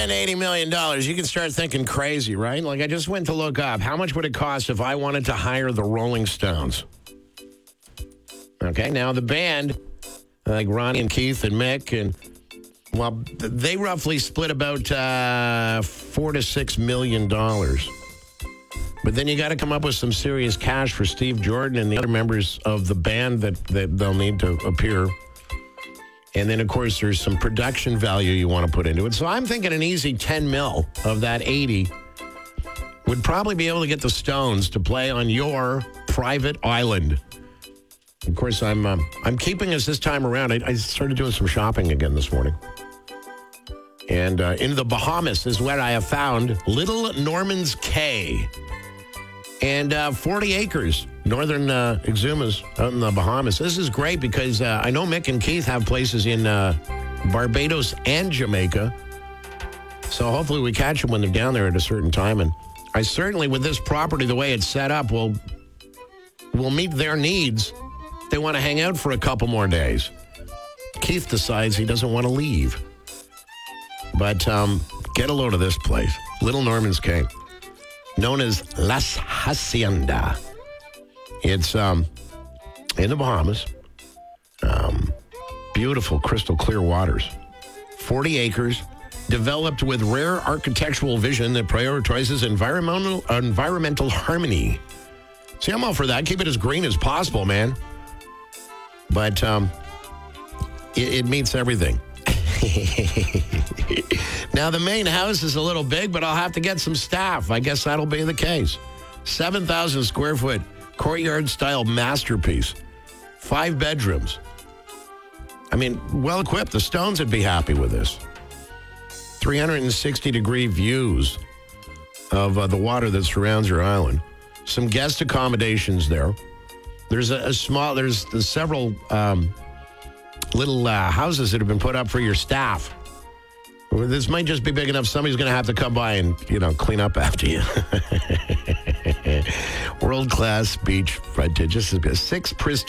spend $80 million, you can start thinking crazy, right? Like, I just went to look up, how much would it cost if I wanted to hire the Rolling Stones? Okay, now the band, like Ronnie and Keith and Mick, and, well, they roughly split about $4 to $6 million. But then you got to come up with some serious cash for Steve Jordan and the other members of the band that they'll need to appear. And then, of course, there's some production value you want to put into it. So I'm thinking an easy 10 mil of that 80 would probably be able to get the Stones to play on your private island. Of course, I'm keeping us this time around. I started doing some shopping again this morning. And in the Bahamas is where I have found Little Norman's Cay. And 40 acres, northern Exumas out in the Bahamas. This is great because I know Mick and Keith have places in Barbados and Jamaica. So hopefully we catch them when they're down there at a certain time. And I certainly, with this property, the way it's set up, will meet their needs. They want to hang out for a couple more days. Keith decides he doesn't want to leave. But get a load of this place, Little Norman's Cay, known as Las Hacienda. It's in the Bahamas. Beautiful, crystal clear waters. 40 acres, developed with rare architectural vision that prioritizes environmental harmony. See, I'm all for that. Keep it as green as possible, man. But it meets everything. Now, the main house is a little big, but I'll have to get some staff. I guess that'll be the case. 7,000 square foot courtyard-style masterpiece. 5 bedrooms. I mean, well-equipped. The Stones would be happy with this. 360-degree views of the water that surrounds your island. Some guest accommodations there. There's there's several little houses that have been put up for your staff. This might just be big enough somebody's going to have to come by and, clean up after you. World-class beach frontage. This is 6 pristine